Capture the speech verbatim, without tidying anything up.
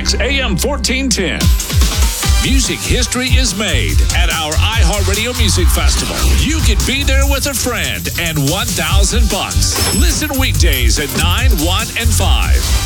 X A M fourteen ten. Music history is made at our iHeartRadio Music Festival. You could be there with a friend and one thousand bucks. Listen weekdays at nine, one, and five.